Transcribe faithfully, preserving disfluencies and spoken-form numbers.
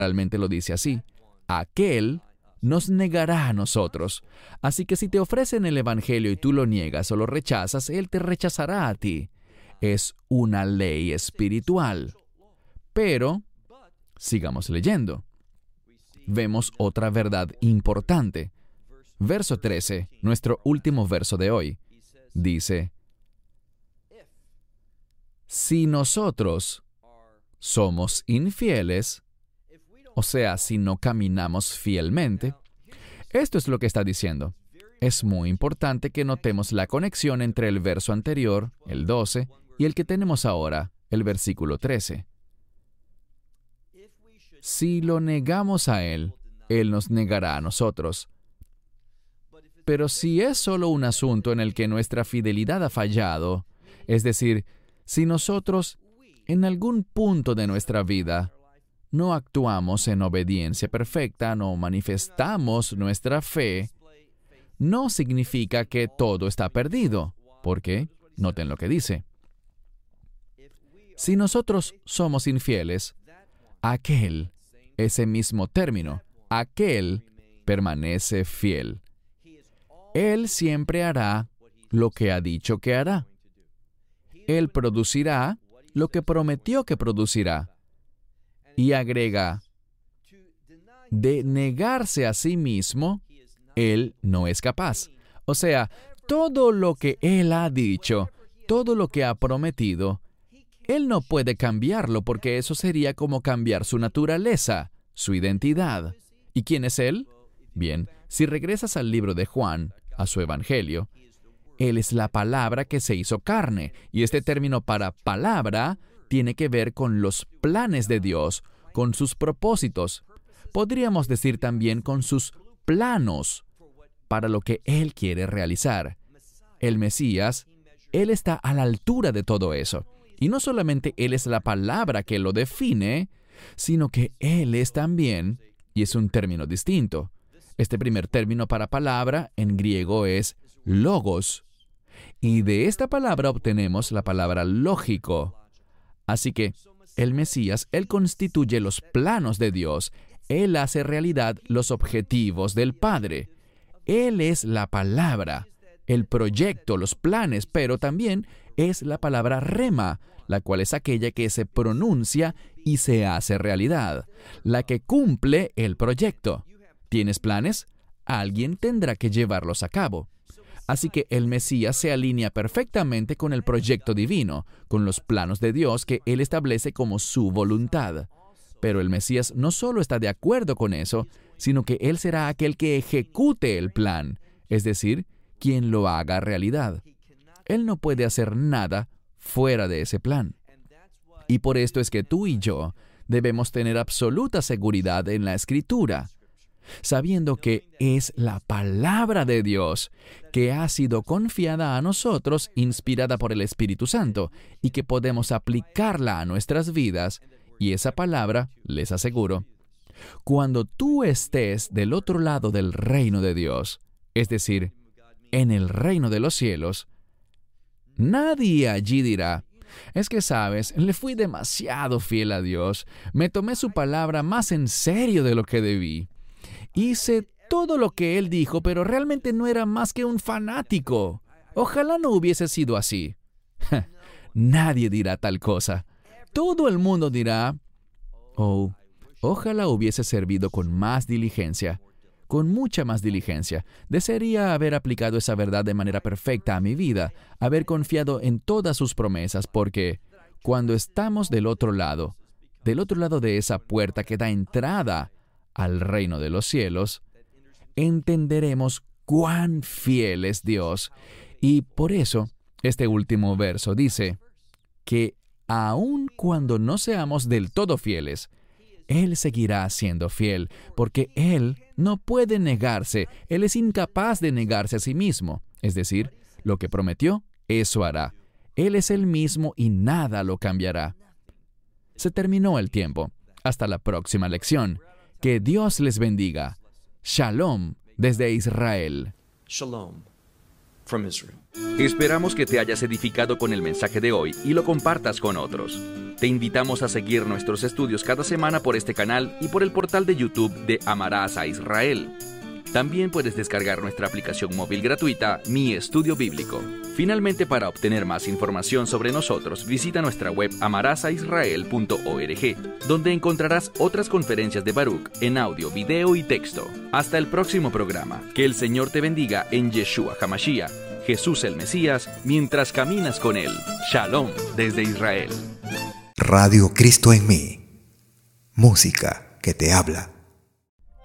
literalmente lo dice así. Aquel nos negará a nosotros. Así que si te ofrecen el Evangelio y tú lo niegas o lo rechazas, Él te rechazará a ti. Es una ley espiritual. Pero, sigamos leyendo. Vemos otra verdad importante. Verso trece, nuestro último verso de hoy, dice, si nosotros somos infieles, o sea, si no caminamos fielmente, esto es lo que está diciendo. Es muy importante que notemos la conexión entre el verso anterior, el doce, y el que tenemos ahora, el versículo trece. Si lo negamos a Él, Él nos negará a nosotros. Pero si es solo un asunto en el que nuestra fidelidad ha fallado, es decir, si nosotros, en algún punto de nuestra vida, no actuamos en obediencia perfecta, no manifestamos nuestra fe, no significa que todo está perdido. ¿Por qué? Noten lo que dice. Si nosotros somos infieles, aquel, ese mismo término, aquel permanece fiel. Él siempre hará lo que ha dicho que hará. Él producirá lo que prometió que producirá. Y agrega, de negarse a sí mismo, Él no es capaz. O sea, todo lo que Él ha dicho, todo lo que ha prometido, Él no puede cambiarlo porque eso sería como cambiar su naturaleza, su identidad. ¿Y quién es Él? Bien, si regresas al libro de Juan, a su Evangelio, Él es la palabra que se hizo carne. Y este término para palabra tiene que ver con los planes de Dios, con sus propósitos. Podríamos decir también con sus planos para lo que Él quiere realizar. El Mesías, Él está a la altura de todo eso. Y no solamente Él es la palabra que lo define, sino que Él es también, y es un término distinto. Este primer término para palabra en griego es logos. Y de esta palabra obtenemos la palabra lógico. Así que el Mesías, Él constituye los planos de Dios. Él hace realidad los objetivos del Padre. Él es la palabra, el proyecto, los planes, pero también es la palabra rema, la cual es aquella que se pronuncia y se hace realidad, la que cumple el proyecto. ¿Tienes planes? Alguien tendrá que llevarlos a cabo. Así que el Mesías se alinea perfectamente con el proyecto divino, con los planos de Dios que Él establece como su voluntad. Pero el Mesías no solo está de acuerdo con eso, sino que Él será aquel que ejecute el plan, es decir, quien lo haga realidad. Él no puede hacer nada fuera de ese plan. Y por esto es que tú y yo debemos tener absoluta seguridad en la Escritura, sabiendo que es la palabra de Dios que ha sido confiada a nosotros, inspirada por el Espíritu Santo, y que podemos aplicarla a nuestras vidas. Y esa palabra, les aseguro, cuando tú estés del otro lado del reino de Dios, es decir, en el reino de los cielos, nadie allí dirá, es que, sabes, le fui demasiado fiel a Dios, me tomé su palabra más en serio de lo que debí. Hice todo lo que Él dijo, pero realmente no era más que un fanático. Ojalá no hubiese sido así. Nadie dirá tal cosa. Todo el mundo dirá, oh, ojalá hubiese servido con más diligencia, con mucha más diligencia. Desearía haber aplicado esa verdad de manera perfecta a mi vida, haber confiado en todas sus promesas, porque cuando estamos del otro lado, del otro lado de esa puerta que da entrada al reino de los cielos, entenderemos cuán fiel es Dios. Y por eso, este último verso dice que aun cuando no seamos del todo fieles, Él seguirá siendo fiel, porque Él no puede negarse. Él es incapaz de negarse a sí mismo. Es decir, lo que prometió, eso hará. Él es el mismo y nada lo cambiará. Se terminó el tiempo. Hasta la próxima lección. Que Dios les bendiga. Shalom desde Israel. Shalom. from Israel. Esperamos que te hayas edificado con el mensaje de hoy y lo compartas con otros. Te invitamos a seguir nuestros estudios cada semana por este canal y por el portal de YouTube de Amarás a Israel. También puedes descargar nuestra aplicación móvil gratuita, Mi Estudio Bíblico. Finalmente, para obtener más información sobre nosotros, visita nuestra web amarás a israel punto org, donde encontrarás otras conferencias de Baruch en audio, video y texto. Hasta el próximo programa. Que el Señor te bendiga en Yeshua HaMashiach, Jesús el Mesías, mientras caminas con Él. Shalom desde Israel. Radio Cristo en mí. Música que te habla.